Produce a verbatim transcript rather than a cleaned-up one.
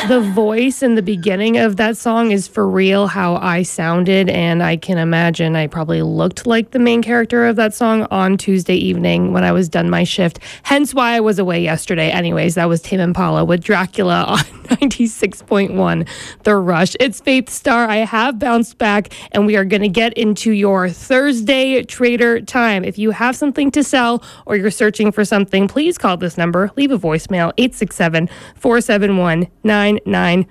the voice in the beginning of that song is for real how I sounded, and I can imagine I probably looked like the main character of that song on Tuesday evening when I was done my shift. Hence why I was away yesterday. Anyways, that was Tame Impala with Dracula on ninety-six point one The Rush. It's Faith Star. I have bounced back, and we are going to get into your Thursday Trader Time. If you have something to sell or you're searching for something, please call this number. Leave a voicemail, eight six seven, four seven one, nine nine